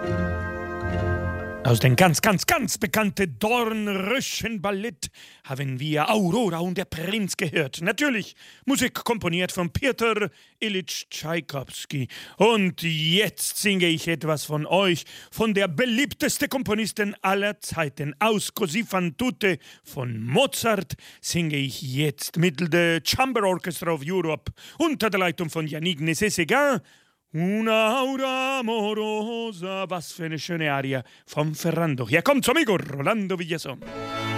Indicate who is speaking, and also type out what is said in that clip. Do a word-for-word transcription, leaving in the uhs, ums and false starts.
Speaker 1: Aus dem ganz, ganz, ganz bekannten Dornröschen Ballett haben wir Aurora und der Prinz gehört. Natürlich Musik komponiert von Peter Ilyich Tschaikowski. Und jetzt singe ich etwas von euch, von der beliebteste Komponistin aller Zeiten. Aus Così fan tutte von Mozart singe ich jetzt mit der Chamber Orchestra of Europe unter der Leitung von Yannick Nézet-Séguin. Una aura amorosa, was für eine schöne Aria von Ferrando. Hier kommt's, amigo Rolando Villazón.